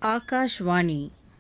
ஆகாஷ்வாணி.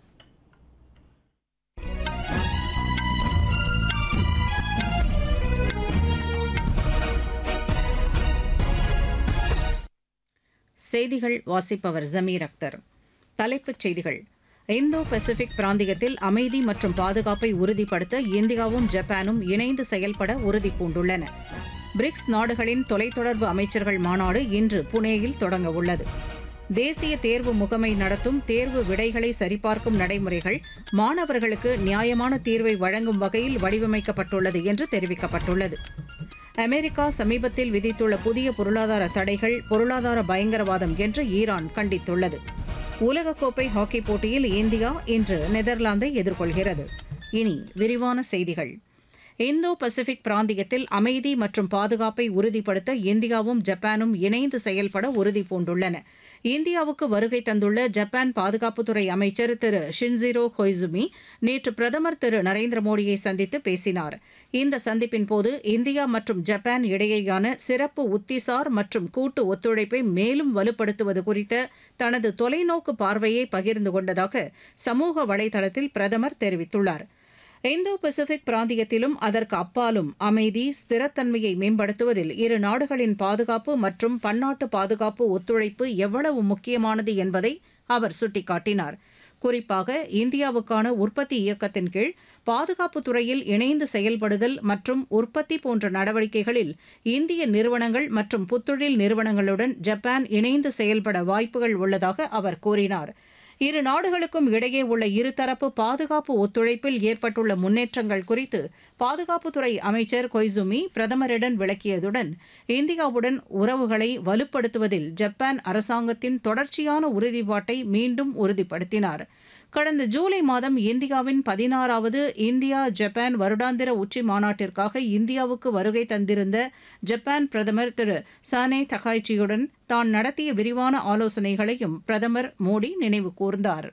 செய்திகள் வாசிப்பவர் ஜமீர் அக்தர். தலைப்புச் செய்திகள்: இந்தோ பசிபிக் பிராந்தியத்தில் அமைதி மற்றும் பாதுகாப்பை உறுதிப்படுத்த இந்தியாவும் ஜப்பானும் இணைந்து செயல்பட உறுதிபூண்டுள்ளன. பிரிக்ஸ் நாடுகளின் தொலைத்தொடர்பு அமைச்சர்கள் மாநாடு இன்று புனேயில் தொடங்கவுள்ளது. தேசிய தேர்வு முகமை நடத்தும் தேர்வு விடைகளை சரிபார்க்கும் நடைமுறைகள் மாணவர்களுக்கு நியாயமான தீர்வை வழங்கும் வகையில் வடிவமைக்கப்பட்டுள்ளது என்று தெரிவிக்கப்பட்டுள்ளது. அமெரிக்கா சமீபத்தில் விதித்துள்ள புதிய பொருளாதார தடைகள் பொருளாதார பயங்கரவாதம் என்று ஈரான் கண்டித்துள்ளது. உலகக்கோப்பை ஹாக்கிப் போட்டியில் இந்தியா இன்று நெதர்லாந்தை எதிர்கொள்கிறது. இனி விரிவான செய்திகள். இந்தோ பசிபிக் பிராந்தியத்தில் அமைதி மற்றும் பாதுகாப்பை உறுதிப்படுத்த இந்தியாவும் ஜப்பானும் இணைந்து செயல்பட உறுதிபூண்டுள்ளன. இந்தியாவுக்கு வருகை தந்துள்ள ஜப்பான் பாதுகாப்புத்துறை அமைச்சர் திரு ஷின்ஜிரோ கொய்சுமி நேற்று பிரதமர் திரு நரேந்திர மோடியை சந்தித்து பேசினார். இந்த சந்திப்பின்போது இந்தியா மற்றும் ஜப்பான் இடையேயான சிறப்பு உத்திசார் மற்றும் கூட்டு ஒத்துழைப்பை மேலும் வலுப்படுத்துவது குறித்த தனது தொலைநோக்கு பார்வையை பகிர்ந்து கொண்டதாக சமூக வலைதளத்தில் பிரதமர் தெரிவித்துள்ளார். இந்தோ பசிபிக் பிராந்தியத்திலும் அதற்கு அப்பாலும் அமைதி, ஸ்திரத்தன்மையை மேம்படுத்துவதில் இரு நாடுகளின் பாதுகாப்பு மற்றும் பன்னாட்டு பாதுகாப்பு ஒத்துழைப்பு எவ்வளவு முக்கியமானது என்பதை அவர் சுட்டிக்காட்டினார். குறிப்பாக இந்தியாவுக்கான உற்பத்தி இயக்கத்தின் கீழ் பாதுகாப்புத் துறையில் இணைந்து செயல்படுதல் மற்றும் உற்பத்தி போன்ற நடவடிக்கைகளில் இந்திய நிறுவனங்கள் மற்றும் புத்தொழில் நிறுவனங்களுடன் ஜப்பான் இணைந்து செயல்பட வாய்ப்புகள் உள்ளதாக அவர் கூறினார். இரு நாடுகளுக்கும் இடையே உள்ள இருதரப்பு பாதுகாப்பு ஒத்துழைப்பில் ஏற்பட்டுள்ள முன்னேற்றங்கள் குறித்து பாதுகாப்புத்துறை அமைச்சர் கொய்சுமி பிரதமரிடம் விளக்கியதுடன் இந்தியாவுடன் உறவுகளை வலுப்படுத்துவதில் ஜப்பான் அரசாங்கத்தின் தொடர்ச்சியான உறுதிப்பாட்டை மீண்டும் உறுதிப்படுத்தினார். கடந்த ஜூலை மாதம் இந்தியாவின் 16வது இந்தியா ஜப்பான் வருடாந்திர உச்சி மாநாட்டிற்காக இந்தியாவுக்கு வருகை தந்திருந்த ஜப்பான் பிரதமர் திரு சானே தகாய்ச்சியுடன் தான் நடத்திய விரிவான ஆலோசனைகளையும் பிரதமர் மோடி நினைவு கூர்ந்தார்.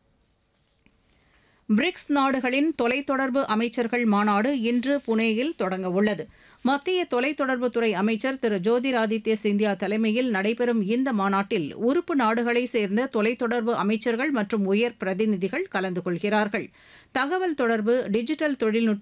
பிரிக்ஸ் நாடுகளின் தொலைத்தொடர்பு அமைச்சர்கள் மாநாடு இன்று புனேயில் தொடங்கவுள்ளது. மத்திய தொலைத்தொடர்புத்துறை அமைச்சர் திரு ஜோதிராதித்ய சிந்தியா தலைமையில் நடைபெறும் இந்த மாநாட்டில் உறுப்பு நாடுகளைச் சேர்ந்த தொலைத்தொடர்பு அமைச்சர்கள் மற்றும் உயர் பிரதிநிதிகள் கலந்து கொள்கிறார்கள். தகவல் தொடர்பு, டிஜிட்டல் தொழில்நுட்பம்,